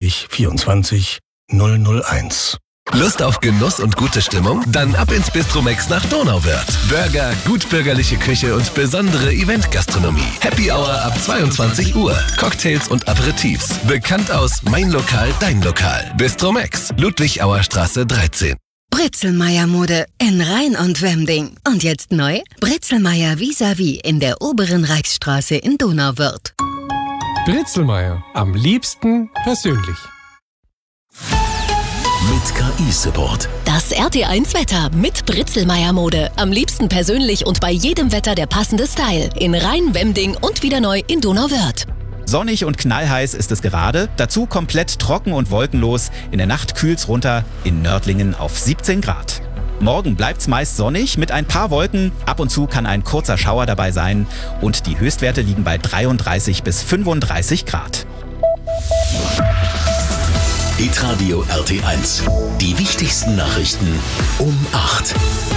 24 24 001. Lust auf Genuss und gute Stimmung? Dann ab ins Bistro Max nach Donauwörth. Burger, gutbürgerliche Küche und besondere Eventgastronomie. Happy Hour ab 22 Uhr. Cocktails und Aperitifs. Bekannt aus Mein Lokal, Dein Lokal. Bistro Max, Ludwig-Auer-Straße 13. Britzelmeier Mode in Rhein und Wemding. Und jetzt neu? Britzelmeier vis-à-vis in der oberen Reichsstraße in Donauwörth. Britzelmeier, am liebsten persönlich. Mit KI-Support. Das RT1-Wetter mit Britzelmeier Mode. Am liebsten persönlich und bei jedem Wetter der passende Style. In Rhein, Wemding und wieder neu in Donauwörth. Sonnig und knallheiß ist es gerade, dazu komplett trocken und wolkenlos. In der Nacht kühlt's runter, in Nördlingen auf 17 Grad. Morgen bleibt's meist sonnig mit ein paar Wolken, ab und zu kann ein kurzer Schauer dabei sein und die Höchstwerte liegen bei 33 bis 35 Grad. Hitradio RT1. Die wichtigsten Nachrichten um 8.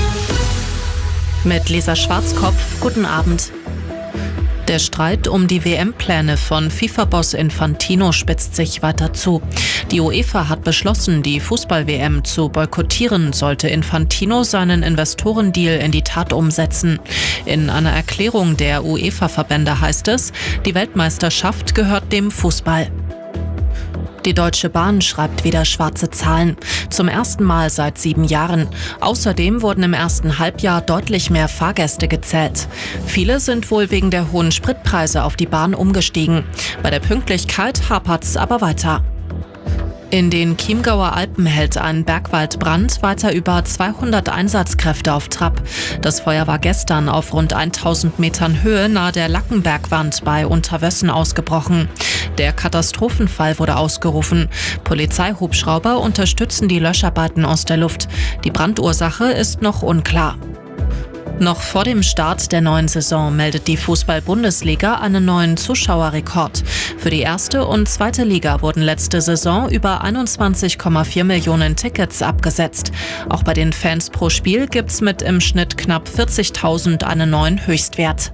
Mit Lisa Schwarzkopf, guten Abend. Der Streit um die WM-Pläne von FIFA-Boss Infantino spitzt sich weiter zu. Die UEFA hat beschlossen, die Fußball-WM zu boykottieren, sollte Infantino seinen Investorendeal in die Tat umsetzen. In einer Erklärung der UEFA-Verbände heißt es, die Weltmeisterschaft gehört dem Fußball. Die Deutsche Bahn schreibt wieder schwarze Zahlen. Zum ersten Mal seit 7 Jahren. Außerdem wurden im ersten Halbjahr deutlich mehr Fahrgäste gezählt. Viele sind wohl wegen der hohen Spritpreise auf die Bahn umgestiegen. Bei der Pünktlichkeit hapert's aber weiter. In den Chiemgauer Alpen hält ein Bergwaldbrand weiter über 200 Einsatzkräfte auf Trab. Das Feuer war gestern auf rund 1000 Metern Höhe nahe der Lackenbergwand bei Unterwössen ausgebrochen. Der Katastrophenfall wurde ausgerufen. Polizeihubschrauber unterstützen die Löscharbeiten aus der Luft. Die Brandursache ist noch unklar. Noch vor dem Start der neuen Saison meldet die Fußball-Bundesliga einen neuen Zuschauerrekord. Für die erste und zweite Liga wurden letzte Saison über 21,4 Millionen Tickets abgesetzt. Auch bei den Fans pro Spiel gibt's mit im Schnitt knapp 40.000 einen neuen Höchstwert.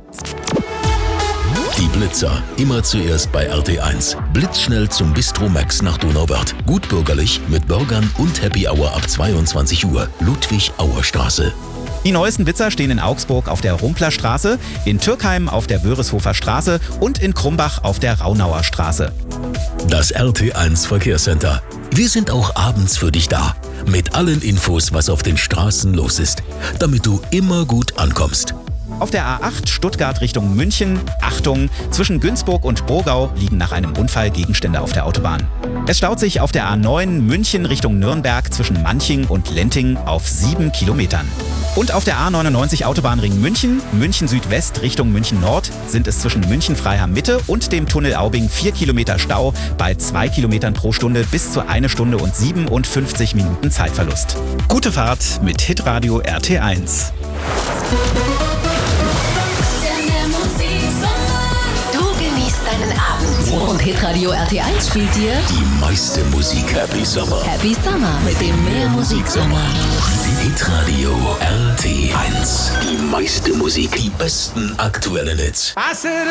Die Blitzer. Immer zuerst bei RT1. Blitzschnell zum Bistro Max nach Donauwörth. Gutbürgerlich mit Burgern und Happy Hour ab 22 Uhr. Ludwig-Auer-Straße. Die neuesten Blitzer stehen in Augsburg auf der Rumpler Straße, in Türkheim auf der Wörishofer Straße und in Krumbach auf der Raunauer Straße. Das RT1 Verkehrscenter. Wir sind auch abends für dich da. Mit allen Infos, was auf den Straßen los ist. Damit du immer gut ankommst. Auf der A8 Stuttgart Richtung München, Achtung, zwischen Günzburg und Bogau liegen nach einem Unfall Gegenstände auf der Autobahn. Es staut sich auf der A9 München Richtung Nürnberg zwischen Manching und Lenting auf 7 Kilometern. Und auf der A99 Autobahnring München, München Südwest Richtung München Nord sind es zwischen München Freiham Mitte und dem Tunnel Aubing 4 Kilometer Stau bei 2 Kilometern pro Stunde bis zu 1 Stunde und 57 Minuten Zeitverlust. Gute Fahrt mit Hitradio RT1. Deinen Abend. Und Hitradio RT1 spielt dir Die meiste Musik. Happy Summer. Happy Summer mit dem Mehrmusiksommer. Hitradio RT1. Die meiste Musik. Die besten aktuellen Hits.